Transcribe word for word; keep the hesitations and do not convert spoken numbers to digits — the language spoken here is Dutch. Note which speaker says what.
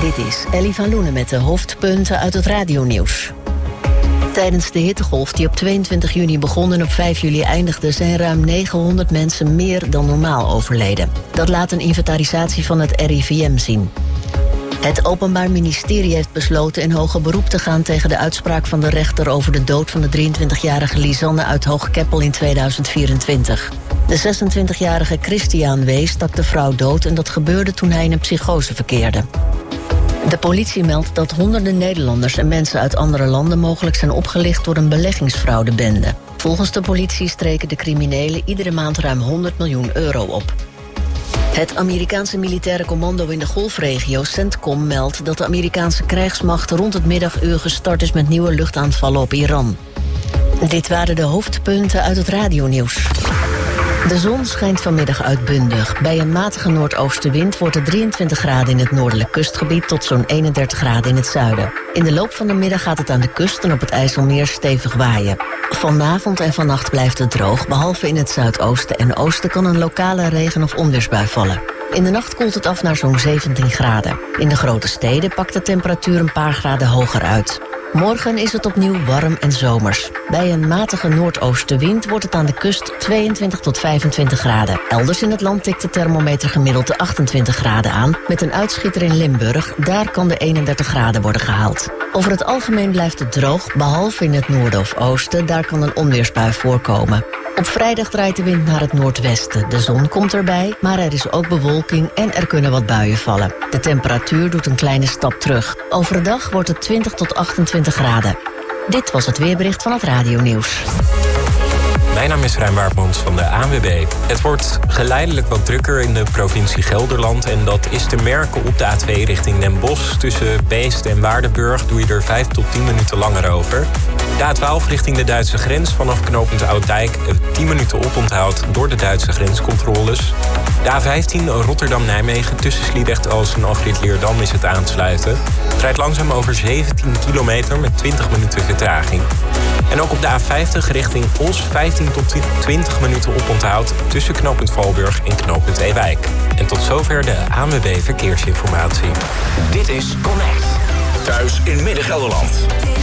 Speaker 1: Dit is Ellie van Loenen met de hoofdpunten uit het radionieuws. Tijdens de hittegolf die op tweeëntwintig juni begon en op vijf juli eindigde, zijn ruim negenhonderd mensen meer dan normaal overleden. Dat laat een inventarisatie van het R I V M zien. Het Openbaar Ministerie heeft besloten in hoger beroep te gaan tegen de uitspraak van de rechter over de dood van de drieëntwintigjarige Lisanne uit Hoogkeppel in tweeduizend vierentwintig. De zesentwintigjarige Christian W. stak de vrouw dood en dat gebeurde toen hij in een psychose verkeerde. De politie meldt dat honderden Nederlanders en mensen uit andere landen mogelijk zijn opgelicht door een beleggingsfraudebende. Volgens de politie streken de criminelen iedere maand ruim honderd miljoen euro op. Het Amerikaanse militaire commando in de Golfregio, CENTCOM, meldt dat de Amerikaanse krijgsmacht rond het middaguur gestart is met nieuwe luchtaanvallen op Iran. Dit waren de hoofdpunten uit het radionieuws. De zon schijnt vanmiddag uitbundig. Bij een matige noordoostenwind wordt het drieëntwintig graden in het noordelijk kustgebied tot zo'n eenendertig graden in het zuiden. In de loop van de middag gaat het aan de kust en op het IJsselmeer stevig waaien. Vanavond en vannacht blijft het droog, behalve in het zuidoosten en oosten kan een lokale regen- of onweersbui vallen. In de nacht koelt het af naar zo'n zeventien graden. In de grote steden pakt de temperatuur een paar graden hoger uit. Morgen is het opnieuw warm en zomers. Bij een matige noordoostenwind wordt het aan de kust tweeëntwintig tot vijfentwintig graden. Elders in het land tikt de thermometer gemiddeld de achtentwintig graden aan, met een uitschieter in Limburg. Daar kan de eenendertig graden worden gehaald. Over het algemeen blijft het droog, behalve in het noorden of oosten. Daar kan een onweersbui voorkomen. Op vrijdag draait de wind naar het noordwesten. De zon komt erbij, maar er is ook bewolking en er kunnen wat buien vallen. De temperatuur doet een kleine stap terug. Overdag wordt het twintig tot achtentwintig graden. Dit was het weerbericht van het radionieuws.
Speaker 2: Mijn naam is Rijn Waardmans van de A N W B. Het wordt geleidelijk wat drukker in de provincie Gelderland en dat is te merken op de A twee richting Den Bosch. Tussen Beest en Waardenburg doe je er vijf tot tien minuten langer over. De A twaalf richting de Duitse grens vanaf knooppunt Ouddijk tien minuten oponthoud door de Duitse grenscontroles. De A vijftien Rotterdam-Nijmegen tussen Sliedrecht-Oost en Afrit Leerdam is het aansluiten. Het rijdt langzaam over zeventien kilometer met twintig minuten vertraging. En ook op de A vijftig richting Os vijftien tot twintig minuten oponthoud tussen knooppunt Valburg en knooppunt Ewijk. En tot zover de A N W B Verkeersinformatie.
Speaker 3: Dit is Connect. Thuis in Midden-Gelderland.